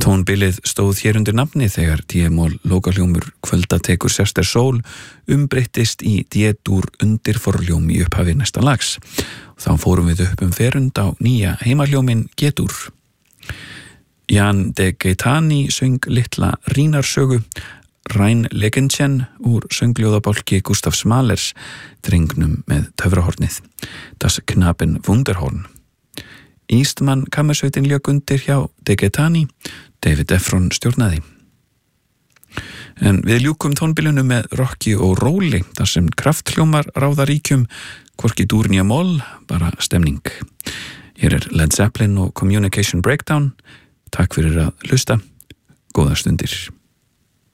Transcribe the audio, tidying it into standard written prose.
Tónbilið stóð hér undir nafni þegar D-moll lokahljómur Kvölda tekur sérster sól umbreyttist í D-dúr undirforhljóm í upphafi næsta lags. Þá fórum við upp ferund á nýja heimahljómin G-dúr. Jan de Gaetani söng litla Rínarsögu, Rein Legentjen úr söngljóðabálki Gustafs Mahlers, drengnum með töfrahornið, Das Knaben Wunderhorn. Eastman kammersveitin lék undir hjá de Gaetani, David Efron stjórnaði. En við ljúkum tónbilinu með rocki og róli, þar sem krafthljómar ráða ríkjum, hvorki dúr né moll, bara stemning. Hér Led Zeppelin og Communication Breakdown. Takk fyrir að hlusta. Góðar stundir.